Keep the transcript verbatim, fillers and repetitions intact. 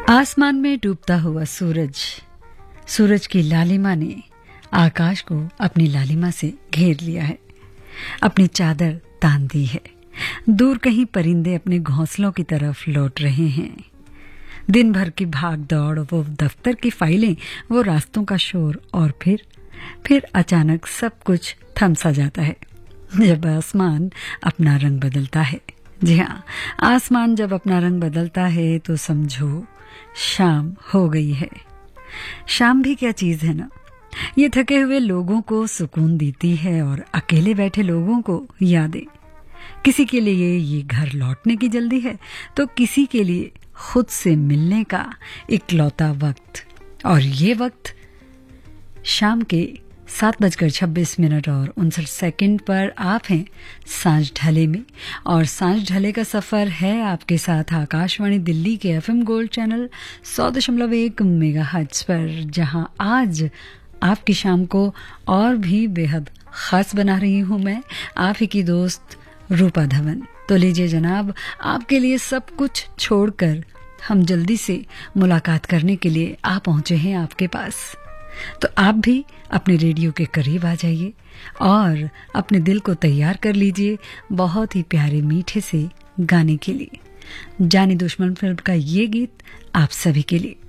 आसमान में डूबता हुआ सूरज, सूरज की लालिमा ने आकाश को अपनी लालिमा से घेर लिया है, अपनी चादर तान दी है। दूर कहीं परिंदे अपने घोंसलों की तरफ लौट रहे हैं। दिन भर की भाग दौड़, वो दफ्तर की फाइलें, वो रास्तों का शोर, और फिर फिर अचानक सब कुछ थम सा जाता है जब आसमान अपना रंग बदलता है। जी हाँ, आसमान जब अपना रंग बदलता है तो समझो शाम हो गई है। शाम भी क्या चीज है ना, ये थके हुए लोगों को सुकून देती है और अकेले बैठे लोगों को यादें। किसी के लिए ये घर लौटने की जल्दी है तो किसी के लिए खुद से मिलने का इकलौता वक्त। और ये वक्त शाम के सात बजकर छब्बीस मिनट और उनसठ सेकंड पर आप हैं सांझ ढले में, और सांझ ढले का सफर है आपके साथ आकाशवाणी दिल्ली के एफएम गोल्ड चैनल सौ दशमलव एक मेगाहर्ट्ज पर, जहां आज आपकी शाम को और भी बेहद खास बना रही हूं मैं, आप ही की दोस्त रूपा धवन। तो लीजिए जनाब, आपके लिए सब कुछ छोड़कर हम जल्दी से मुलाकात करने के लिए आ पहुंचे हैं आपके पास। तो आप भी अपने रेडियो के करीब आ जाइए और अपने दिल को तैयार कर लीजिए बहुत ही प्यारे मीठे से गाने के लिए। जानी दुश्मन फिल्म का ये गीत आप सभी के लिए।